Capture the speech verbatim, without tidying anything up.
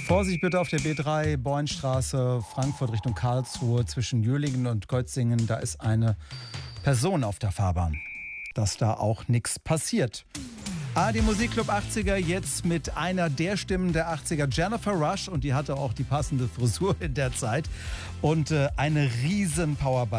Vorsicht bitte auf der B drei, Bornstraße, Frankfurt Richtung Karlsruhe, zwischen Jölingen und Götzingen. Da ist eine Person auf der Fahrbahn. Dass da auch nichts passiert. Ah, die Musikclub achtziger jetzt mit einer der Stimmen der achtziger, Jennifer Rush. Und die hatte auch die passende Frisur in der Zeit. Und äh, eine riesen Powerball.